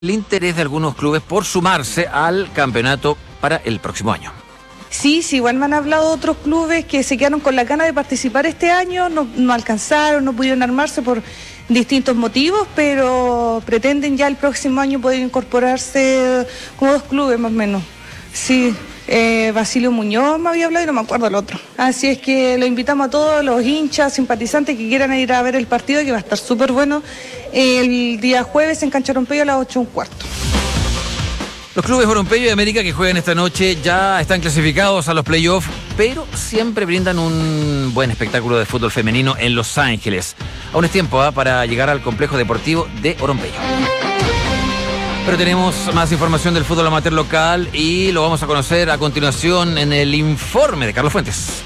el interés de algunos clubes por sumarse al campeonato para el próximo año. Sí, igual me han hablado otros clubes que se quedaron con la gana de participar este año, no alcanzaron, no pudieron armarse por distintos motivos, pero pretenden ya el próximo año poder incorporarse como 2 clubes más o menos. Sí, Basilio Muñoz me había hablado y no me acuerdo el otro. Así es que lo invitamos a todos los hinchas, simpatizantes que quieran ir a ver el partido, que va a estar súper bueno, el día jueves en Cancha Orompeyo a las 8:15. Los clubes Orompeyo y América que juegan esta noche ya están clasificados a los playoffs, pero siempre brindan un buen espectáculo de fútbol femenino en Los Ángeles. Aún es tiempo para llegar al complejo deportivo de Orompeyo. Pero tenemos más información del fútbol amateur local y lo vamos a conocer a continuación en el informe de Carlos Fuentes.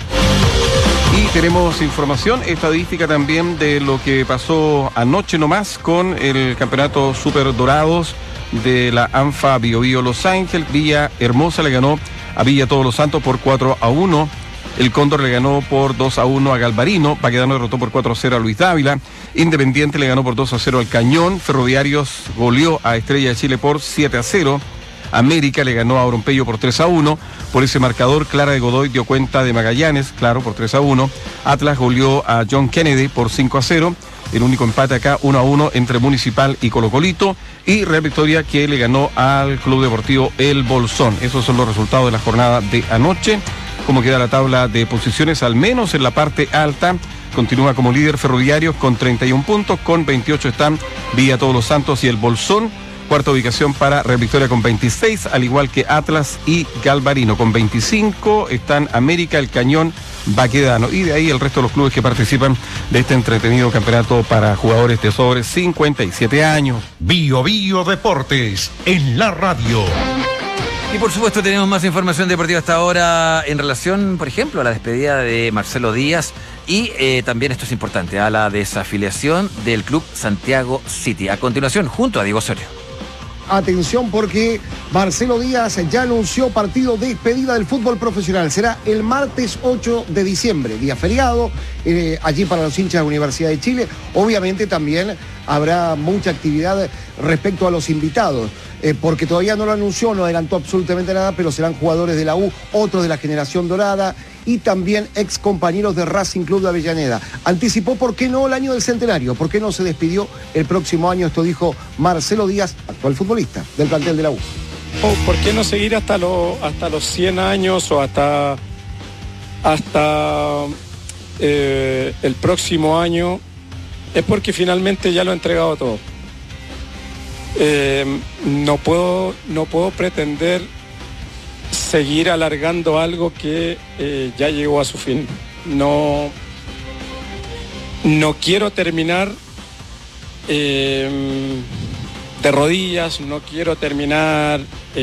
Y tenemos información estadística también de lo que pasó anoche nomás con el campeonato Super Dorados de la ANFA Bio Bio Los Ángeles. Villa Hermosa le ganó a Villa Todos los Santos por 4-1. El Cóndor le ganó por 2-1 a Galvarino. Baquedano derrotó por 4-0 a Luis Dávila. Independiente le ganó por 2-0 al Cañón. Ferroviarios goleó a Estrella de Chile por 7-0. América le ganó a Orompeyo por 3-1. Por ese marcador, Clara de Godoy dio cuenta de Magallanes, claro, por 3-1. Atlas goleó a John Kennedy por 5-0. El único empate acá, 1-1 entre Municipal y Colo-Colito. Y Real Victoria que le ganó al Club Deportivo El Bolsón. Esos son los resultados de la jornada de anoche. Cómo queda la tabla de posiciones, al menos en la parte alta. Continúa como líder Ferroviarios con 31 puntos, con 28 están Villa Todos los Santos y El Bolsón. Cuarta ubicación para Real Victoria con 26, al igual que Atlas y Galvarino. Con 25 están América, El Cañón, Baquedano. Y de ahí el resto de los clubes que participan de este entretenido campeonato para jugadores de sobre 57 años. Bio Bio Deportes en la radio. Y por supuesto tenemos más información deportiva hasta ahora en relación, por ejemplo, a la despedida de Marcelo Díaz y también, esto es importante, a la desafiliación del club Santiago City. A continuación, junto a Diego Osorio. Atención porque Marcelo Díaz ya anunció partido de despedida del fútbol profesional. Será el martes 8 de diciembre, día feriado, allí para los hinchas de la Universidad de Chile. Obviamente también habrá mucha actividad respecto a los invitados, porque todavía no lo anunció, no adelantó absolutamente nada, pero serán jugadores de la U, otros de la generación dorada y también ex compañeros de Racing Club de Avellaneda. Anticipó por qué no el año del centenario, por qué no se despidió el próximo año, esto dijo Marcelo Díaz, actual futbolista del plantel de la U. ¿Por qué no seguir hasta los 100 años o hasta el próximo año? Es porque finalmente ya lo he entregado todo. No puedo pretender seguir alargando algo que ya llegó a su fin. No quiero terminar de rodillas, no quiero terminar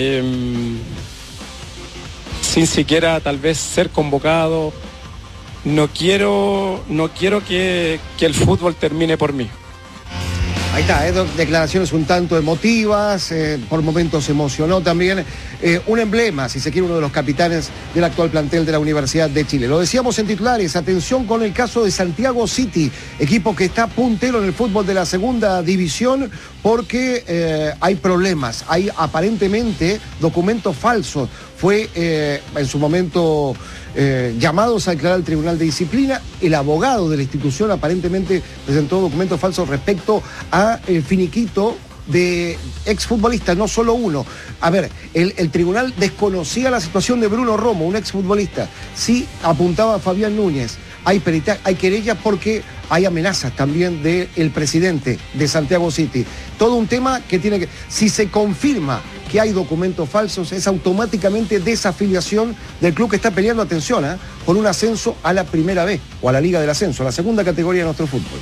sin siquiera tal vez ser convocado. No quiero que el fútbol termine por mí. Ahí está, declaraciones un tanto emotivas, por momentos se emocionó también. Un emblema, si se quiere, uno de los capitanes del actual plantel de la Universidad de Chile. Lo decíamos en titulares, atención con el caso de Santiago City, equipo que está puntero en el fútbol de la segunda división porque hay problemas, hay aparentemente documentos falsos. Fue en su momento llamados a declarar al Tribunal de Disciplina. El abogado de la institución aparentemente presentó documentos falsos respecto a el finiquito de exfutbolistas, no solo uno. A ver, el tribunal desconocía la situación de Bruno Romo, un exfutbolista. Sí apuntaba a Fabián Núñez. Hay querellas porque hay amenazas también del presidente de Santiago City. Todo un tema que tiene que... Si se confirma que hay documentos falsos, es automáticamente desafiliación del club que está peleando, atención, por un ascenso a la primera B, o a la Liga del Ascenso, a la segunda categoría de nuestro fútbol.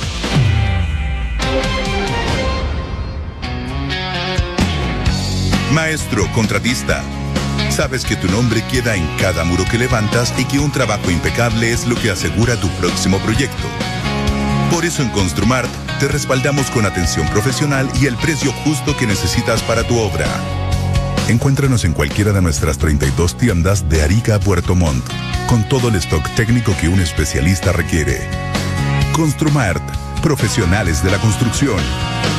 Maestro contratista, sabes que tu nombre queda en cada muro que levantas y que un trabajo impecable es lo que asegura tu próximo proyecto. Por eso en Construmart te respaldamos con atención profesional y el precio justo que necesitas para tu obra. Encuéntranos en cualquiera de nuestras 32 tiendas de Arica a Puerto Montt, con todo el stock técnico que un especialista requiere. Construmart, profesionales de la construcción.